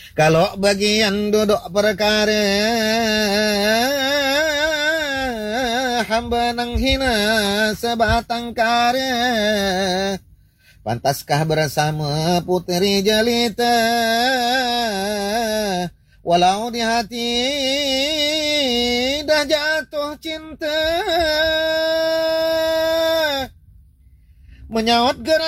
Kalau bagian duduk perkara hamba nang hina sebatang kara, pantaskah bersama putri jelita walau di hati dah jatuh cinta? Menyaut gerak